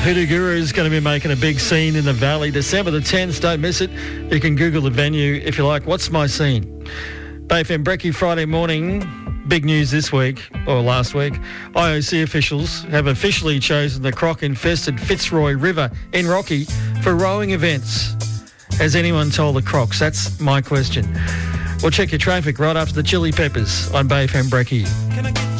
Hoodoo Guru is going to be making a big scene in the Valley. December the 10th, don't miss it. You can Google the venue if you like. What's my scene? Bay FM Brekkie Friday morning. Big news this week, or last week. IOC officials have officially chosen the croc-infested Fitzroy River in Rocky for rowing events. Has anyone told the crocs? That's my question. We'll check your traffic right after the Chili Peppers on Bay FM Brekkie.